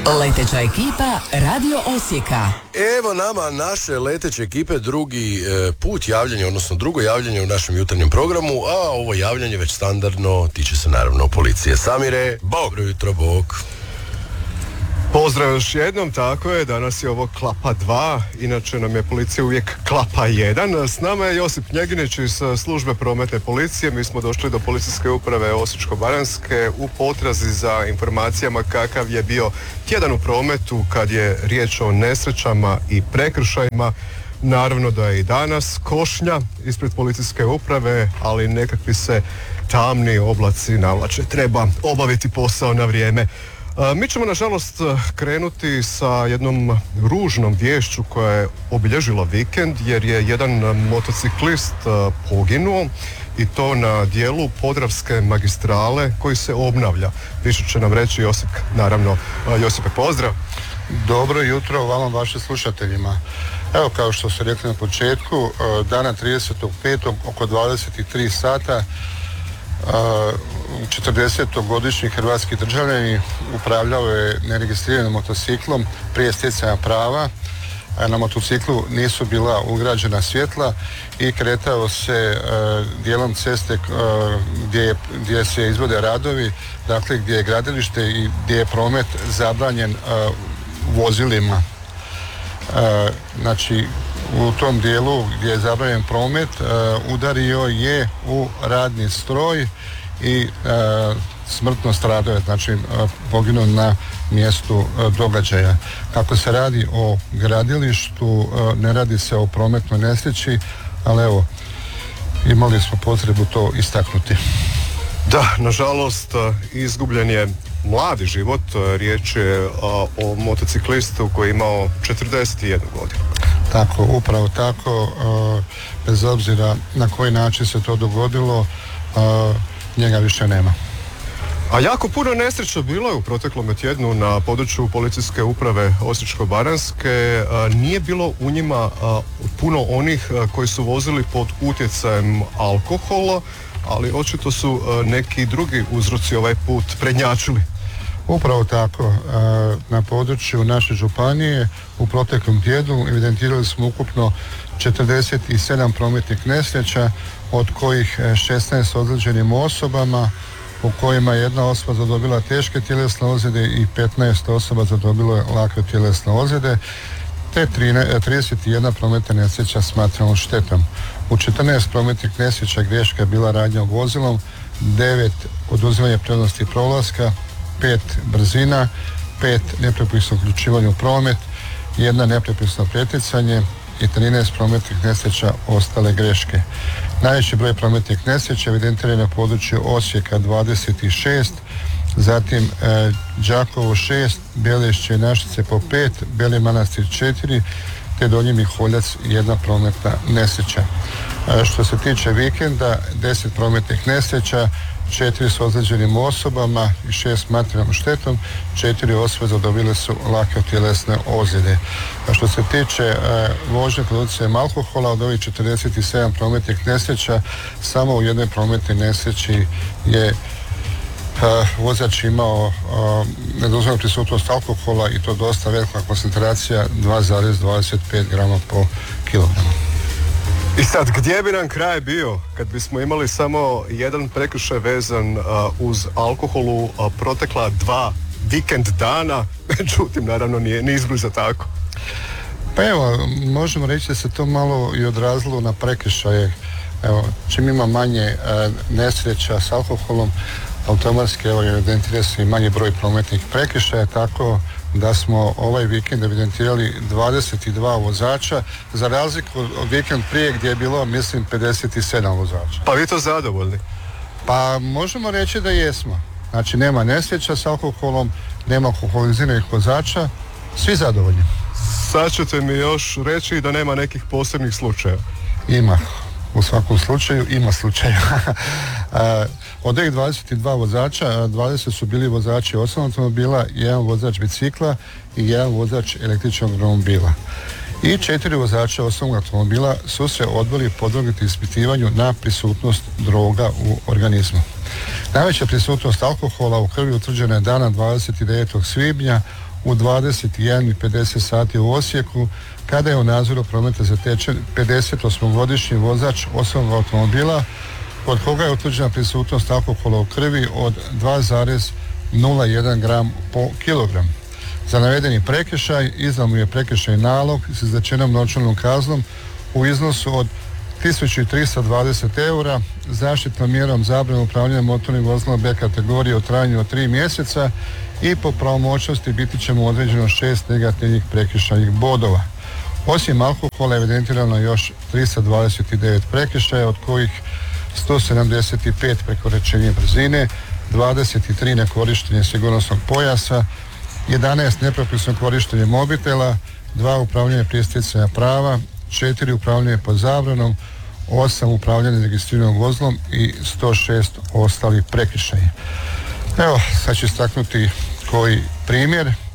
Leteća ekipa Radio Osijeka. Evo nama naše leteće ekipe drugi put javljanja, odnosno drugo javljanje u našem jutarnjem programu, a ovo javljanje već standardno tiče se naravno policije. Samire, dobro jutro, bog. Pozdrav još jednom, tako je, danas je ovo Klapa 2, inače nam je policija uvijek Klapa 1. S nama je Josip Njeginić iz službe prometne policije. Mi smo došli do policijske uprave Osječko-baranjske u potrazi za informacijama kakav je bio tjedan u prometu kad je riječ o nesrećama i prekršajima. Naravno da je i danas košnja ispred policijske uprave, ali nekakvi se tamni oblaci navlače. Treba obaviti posao na vrijeme. Mi ćemo nažalost krenuti sa jednom ružnom viješću koja je obilježila vikend, jer je jedan motociklist poginuo i to na dijelu Podravske magistrale koji se obnavlja. Više će nam reći Josip, naravno. Josipe, pozdrav. Dobro jutro vama, vašim slušateljima. Evo, kao što ste rekli na početku, dana 30.5. oko 23 sata 40-godišnji hrvatski državljani upravljao je neregistriranim motociklom prije stjecanja prava. Na motociklu nisu bila ugrađena svjetla i kretao se dijelom ceste gdje se izvode radovi, dakle gdje je gradilište i gdje je promet zabranjen vozilima. Znači, u tom dijelu gdje je zabranjen promet udario je u radni stroj i smrtno stradao je, znači poginuo na mjestu događaja. Kako se radi o gradilištu, ne radi se o prometnoj nesreći, ali evo, imali smo potrebu to istaknuti. Da, nažalost, izgubljen je mladi život. Riječ je o motociklistu koji je imao 41 godinu. Tako, upravo tako, bez obzira na koji način se to dogodilo, njega više nema. A jako puno nesreća bilo je u proteklom tjednu na području policijske uprave Osječko-baranjske. Nije bilo u njima puno onih koji su vozili pod utjecajem alkohola, ali očito su neki drugi uzroci ovaj put prednjačili. Upravo tako. Na području naše županije u proteklom tjednu evidentirali smo ukupno 47 prometnih nesreća, od kojih 16 ozlijeđenim osobama, u kojima je jedna osoba zadobila teške tjelesne ozljede i 15 osoba zadobilo je lake tjelesne ozljede, te 31 prometna nesreća smatramo štetom. U 14 prometnih nesreća greška je bila radnja vozilom, 9 oduzimanje prednosti prolaska, 5 brzina, 5 nepropisno uključivanje u promet, 1 nepropisno pretjecanje i 13 prometnih nesreća ostale greške. Najveći broj prometnih nesreća evidentiran je na području Osijeka 26, zatim Đakovo 6, Belišće i Našice po 5, Beli Manastir 4, te Donji Miholjac 1 prometna nesreća. Što se tiče vikenda, 10 prometnih nesreća, 4 s ozlijeđenim osobama i 6 materijalnom štetom, 4 osobe zadobile su lake tjelesne ozljede. A što se tiče vožnje pod utjecajem alkohola, od ovih 47 prometnih nesreća, samo u jednoj prometnoj nesreći je vozač imao nedozvoljenu prisutnost alkohola i to dosta velika koncentracija, 2,25 grama po kilogramu. I sad, gdje bi nam kraj bio kad bismo imali samo jedan prekršaj vezan uz alkoholu protekla 2 vikend dana, međutim, naravno nije izbliza tako. Pa evo, možemo reći da se to malo i odrazilo na prekršaje. Evo, čim ima manje nesreća s alkoholom, automatski evidentira se i manji broj prometnih prekršaja, tako da smo ovaj vikend evidentirali 22 vozača, za razliku od vikend prije gdje je bilo, mislim, 57 vozača. Pa vi to zadovoljni? Pa možemo reći da jesmo. Znači, nema nesreća s alkoholom, nema alkoholiziranih vozača, svi zadovoljni. Sad ćete mi još reći da nema nekih posebnih slučajeva. Ima. U svakom slučaju ima slučaja. Od ovih 22 vozača, 20 su bili vozači osobnog automobila, 1 vozač bicikla i 1 vozač električnog romobila. I 4 vozača osobnog automobila su se odbili podvrgnuti ispitivanju na prisutnost droga u organizmu. Najveća prisutnost alkohola u krvi utvrđena je dana 29. svibnja u 21:50 sati u Osijeku kada je u nadzoru prometa zatečen 58-godišnji vozač osobnog automobila kod koga je utvrđena prisutnost alkohola u krvi od 2,01 gram po kilogram. Za navedeni prekršaj izdan mu je prekršajni nalog s izrečenom novčanom kaznom u iznosu od 1320 eura, zaštitnom mjerom zabrane upravljanja motornim vozilom B kategorije u trajanju od 3 mjeseca i po pravomoćnosti biti će mu određeno 6 negativnih prekršajnih bodova. Osim alkohola evidentirano je još 329 prekršaja, od kojih 175 prekoračenje brzine, 23 nekorištenje sigurnosnog pojasa, 11 nepropisno korištenje mobitela, 2 upravljanje prije stjecanja prava, 4 upravljanje pod zabranom, 8 upravljanje registriranim vozilom i 106 ostali prekršaji. Evo, sad ću istaknuti koji primjer.